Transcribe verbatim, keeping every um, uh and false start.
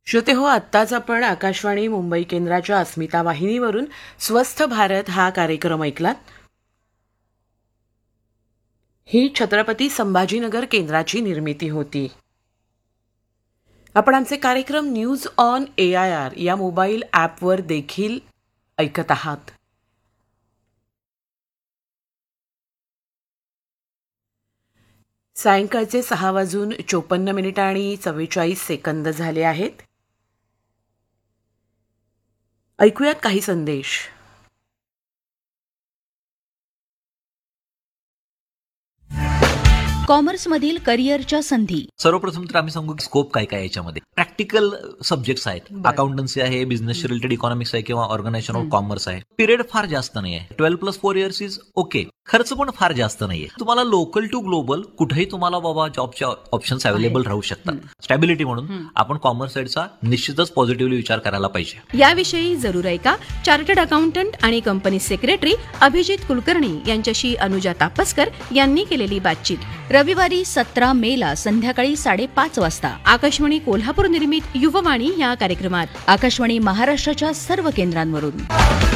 श्रोते हो, आत्ताच आपण आकाशवाणी मुंबई केंद्राच्या अस्मिता वाहिनीवरून स्वस्थ भारत हा कार्यक्रम ऐकलात. ही छत्रपती संभाजीनगर केंद्राची निर्मिती होती. आपण आमचे कार्यक्रम news on A I R या मोबाईल ॲपवर देखील ऐकत आहात. सायंकाळचे सहा वाजून चोपन्न मिनिटं आणि चव्वेचाळीस सेकंद झाले आहेत. ऐकूयात काही संदेश. कॉमर्समधील करिअरच्या संधी. सर्वप्रथम तर आम्ही सांगू की स्कोप काय काय याच्यामध्ये. प्रॅक्टिकल सब्जेक्ट्स आहेत, अकाउंटन्सी आहे, बिझनेस रिलेटेड इकॉनॉमिक्स आहे किंवा ऑर्गनायझेशन ऑफ कॉमर्स आहे. पिरियड फार जास्त नाही आहे. Twelve plus four years is okay. खर्च पण फार जास्त नाहीये. तुम्हाला लोकल टू ग्लोबल कुठेही तुम्हाला बाबा जॉबच्या ऑप्शन्स अवेलेबल राहू शकतात. स्टॅबिलिटी म्हणून आपण कॉमर्स साईडचा निश्चितच पॉझिटिव्हली विचार करायला पाहिजे. याविषयी जरूर ऐका चार्टर्ड अकाउंटंट आणि कंपनी सेक्रेटरी अभिजित कुलकर्णी यांच्याशी अनुजा तापस्कर यांनी केलेली बातचीत. रविवारी सतरा मे ला संध्याकाळी साडेपाच वाजता आकाशवाणी कोल्हापूर निर्मित युववाणी या कार्यक्रमात आकाशवाणी महाराष्ट्राच्या सर्व केंद्रांवरून.